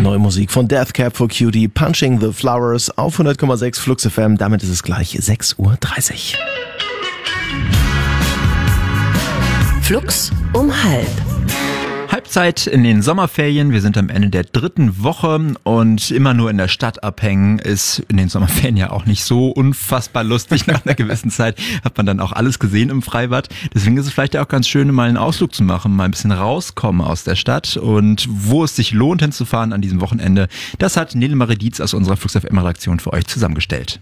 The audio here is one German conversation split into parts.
neue Musik von Death Cab for Cutie, Punching the Flowers auf 100,6 Flux FM. Damit ist es gleich 6:30 Uhr. Flux um 12:30. Halbzeit in den Sommerferien. Wir sind am Ende der 3. Woche und immer nur in der Stadt abhängen ist in den Sommerferien ja auch nicht so unfassbar lustig. Nach einer gewissen Zeit hat man dann auch alles gesehen im Freibad. Deswegen ist es vielleicht auch ganz schön, mal einen Ausflug zu machen, mal ein bisschen rauskommen aus der Stadt und wo es sich lohnt hinzufahren an diesem Wochenende. Das hat Nele Marie Dietz aus unserer Flux FM-Redaktion für euch zusammengestellt.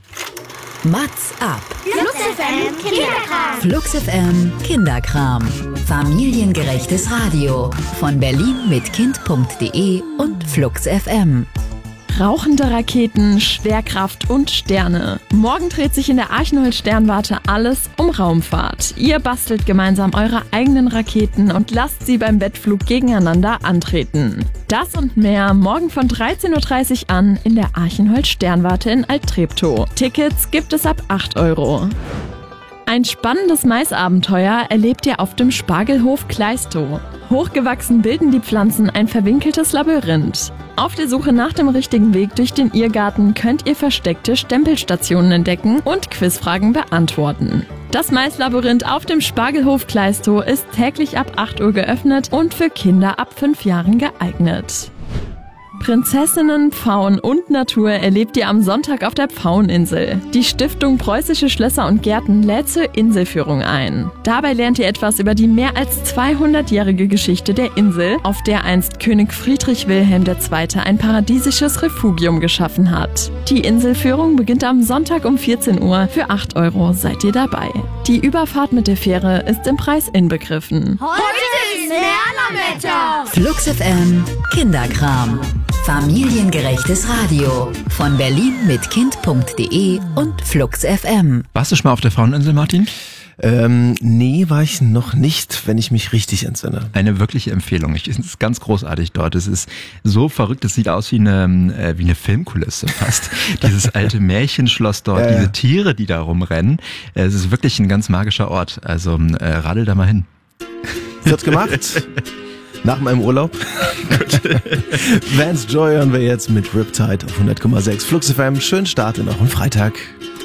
Mats ab. Flux FM Kinderkram. Flux FM Kinderkram. Familiengerechtes Radio. Von Berlin mit Kind.de und Flux FM. Rauchende Raketen, Schwerkraft und Sterne. Morgen dreht sich in der Archenholz-Sternwarte alles um Raumfahrt. Ihr bastelt gemeinsam eure eigenen Raketen und lasst sie beim Wettflug gegeneinander antreten. Das und mehr morgen von 13:30 Uhr an in der Archenholz-Sternwarte in Alt-Treptow. Tickets gibt es ab 8 €. Ein spannendes Maisabenteuer erlebt ihr auf dem Spargelhof Kleistow. Hochgewachsen bilden die Pflanzen ein verwinkeltes Labyrinth. Auf der Suche nach dem richtigen Weg durch den Irrgarten könnt ihr versteckte Stempelstationen entdecken und Quizfragen beantworten. Das Maislabyrinth auf dem Spargelhof Kleistow ist täglich ab 8 Uhr geöffnet und für Kinder ab 5 Jahren geeignet. Prinzessinnen, Pfauen und Natur erlebt ihr am Sonntag auf der Pfaueninsel. Die Stiftung Preußische Schlösser und Gärten lädt zur Inselführung ein. Dabei lernt ihr etwas über die mehr als 200-jährige Geschichte der Insel, auf der einst König Friedrich Wilhelm II. Ein paradiesisches Refugium geschaffen hat. Die Inselführung beginnt am Sonntag um 14 Uhr. Für 8 € seid ihr dabei. Die Überfahrt mit der Fähre ist im Preis inbegriffen. Heute ist Lernerwetter. Flux FM Kinderkram. Familiengerechtes Radio. Von Berlin mit Kind.de und Flux FM. Warst du schon mal auf der Fraueninsel, Martin? Nee, war ich noch nicht, wenn ich mich richtig entsinne. Eine wirkliche Empfehlung. Es ist ganz großartig dort. Es ist so verrückt, es sieht aus wie eine Filmkulisse fast. Dieses alte Märchenschloss dort, diese Tiere, die da rumrennen. Es ist wirklich ein ganz magischer Ort. Also radel da mal hin. Wird gemacht. Nach meinem Urlaub. Vance Joy hören wir jetzt mit Riptide auf 100,6 Flux FM. Schönen Start in euren Freitag.